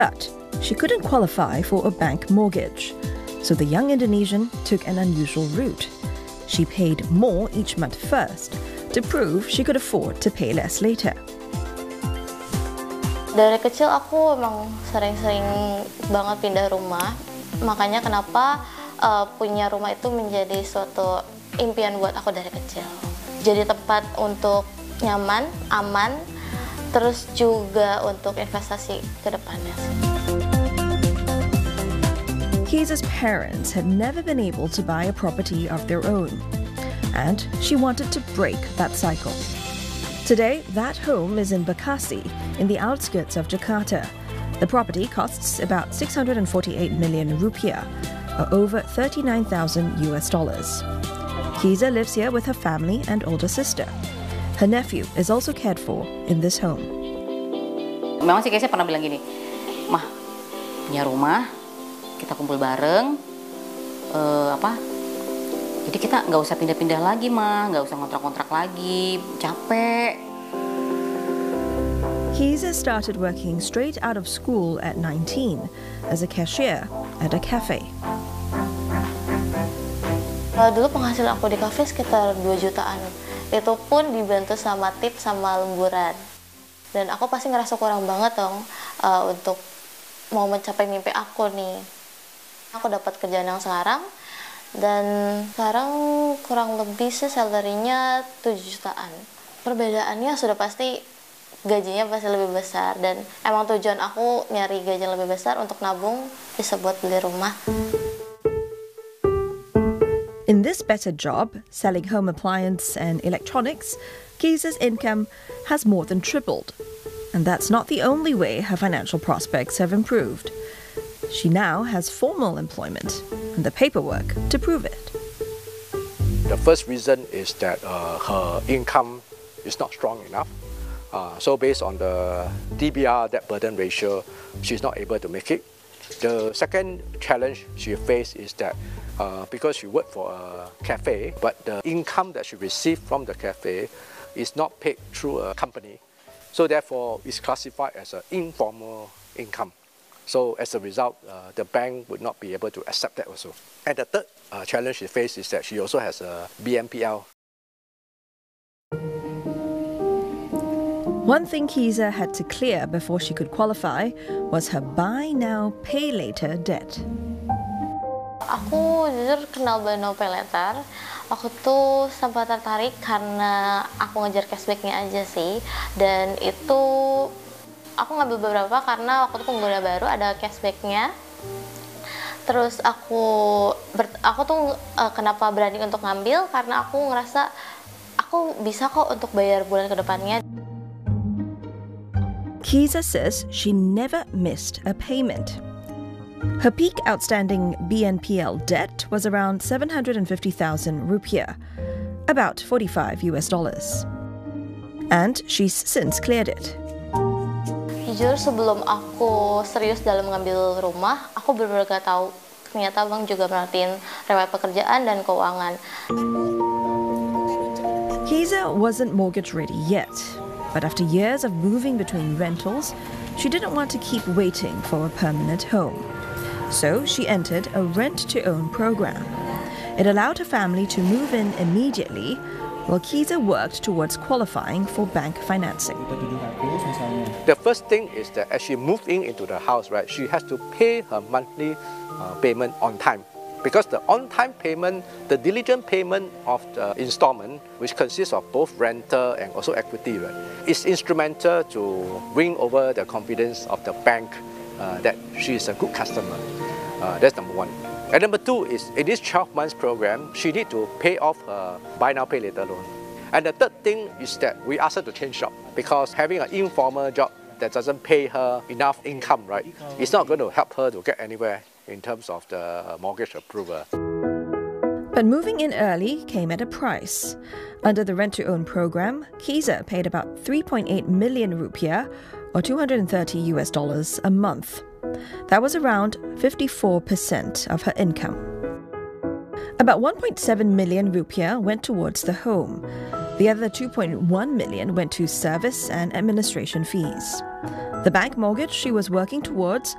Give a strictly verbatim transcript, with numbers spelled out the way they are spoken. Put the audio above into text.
But she couldn't qualify for a bank mortgage, so the young Indonesian took an unusual route. She paid more each month first to prove she could afford to pay less later. Dari kecil aku emang sering-sering banget pindah rumah, makanya kenapa uh, punya rumah itu menjadi suatu impian buat aku dari kecil. Jadi tempat untuk nyaman, aman, terus juga untuk investasi ke depannya. Keza's parents had never been able to buy a property of their own, and she wanted to break that cycle. Today, that home is in Bekasi, in the outskirts of Jakarta. The property costs about six hundred forty-eight million rupiah, or over thirty-nine thousand US dollars. Keza lives here with her family and older sister. Her nephew is also cared for in this home. Memang sih Keza pernah bilang gini, Mah, punya rumah, kita kumpul bareng, uh, apa? Jadi kita nggak usah pindah-pindah lagi, Mah, nggak usah kontrak-kontrak lagi, capek. Keza started working straight out of school at nineteen as a cashier at a cafe. Uh, dulu penghasilan aku di kafe sekitar dua jutaan. Itu pun dibantu sama tip sama lemburan. Dan aku pasti ngerasa kurang banget dong uh, untuk mau mencapai mimpi aku nih. Aku dapat kerjaan yang sekarang, dan sekarang kurang lebih sih salary-nya tujuh jutaan. Perbedaannya sudah pasti gajinya pasti lebih besar, dan emang tujuan aku nyari gaji lebih besar untuk nabung bisa buat beli rumah. In this better job, selling home appliance and electronics, Keza's income has more than tripled. And that's not the only way her financial prospects have improved. She now has formal employment and the paperwork to prove it. The first reason is that uh, her income is not strong enough. Uh, so based on the D B R, debt burden ratio, she's not able to make it. The second challenge she faced is that uh, because she worked for a cafe, but the income that she received from the cafe is not paid through a company. So therefore, it's classified as an informal income. So as a result, uh, the bank would not be able to accept that also. And the third uh, challenge she faced is that she also has a B N P L. One thing Keza had to clear before she could qualify was her buy now, pay later debt. Aku jujur kenal buy now pay later. Aku tuh sempat tertarik karena aku ngejar cashbacknya aja sih. Dan itu aku ngambil beberapa karena waktu itu pengguna baru ada cashbacknya. Terus aku ber, aku tuh uh, kenapa berani untuk ngambil karena aku ngerasa aku bisa kok untuk bayar bulan ke depannya. Keza says she never missed a payment. Her peak outstanding B N P L debt was around seven hundred fifty thousand rupiah, about forty-five US dollars. And she's since cleared it. Jujur sebelum aku serius dalam mengambil rumah, aku benar-benar gak tahu ternyata bang juga merhatiin riwayat pekerjaan dan keuangan. Keza wasn't mortgage ready yet, but after years of moving between rentals, she didn't want to keep waiting for a permanent home. So she entered a rent-to-own program. It allowed her family to move in immediately, while Keza worked towards qualifying for bank financing. The first thing is that as she moved in into the house, right, she has to pay her monthly uh, payment on time. Because the on-time payment, the diligent payment of the installment, which consists of both rental and also equity, right, is instrumental to win over the confidence of the bank uh, that she is a good customer. Uh, that's number one. And number two is, in this twelve months program, she need to pay off her buy now, pay later loan. And the third thing is that we ask her to change job, because having an informal job that doesn't pay her enough income, right, it's not going to help her to get anywhere in terms of the mortgage approval. But moving in early came at a price. Under the rent-to-own program, Keza paid about three point eight million rupiah, or two hundred thirty US dollars a month. That was around fifty-four percent of her income. About one point seven million rupiah went towards the home. The other two point one million went to service and administration fees. The bank mortgage she was working towards